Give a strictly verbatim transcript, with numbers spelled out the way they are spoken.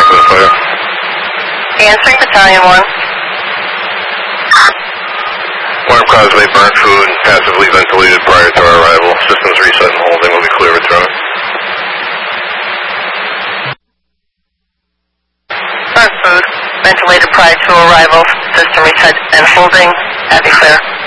for the fire. Answering Battalion one. Warm Causeway, burnt food, passively ventilated prior to our arrival. Systems reset and holding will be clear return. Burnt food, ventilated prior to arrival. System reset and holding. Happy clear.